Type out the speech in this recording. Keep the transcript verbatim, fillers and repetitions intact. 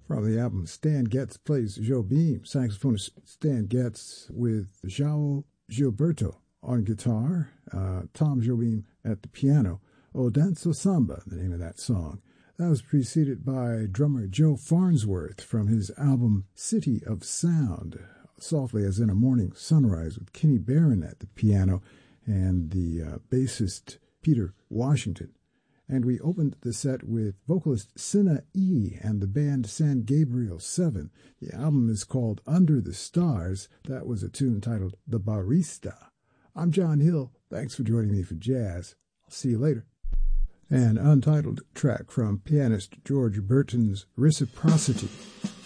From the album Stan Getz Plays Jobim, saxophonist Stan Getz with João Gilberto on guitar, uh, Tom Jobim at the piano, O Danço Samba, the name of that song. That was preceded by drummer Joe Farnsworth from his album City of Sound, Softly as in a Morning Sunrise, with Kenny Barron at the piano and the uh, bassist Peter Washington. And we opened the set with vocalist Sinna E and the band San Gabriel seven. The album is called Under the Stars. That was a tune titled The Barista. I'm John Hill. Thanks for joining me for jazz. I'll see you later. An untitled track from pianist George Burton's Reciprocity.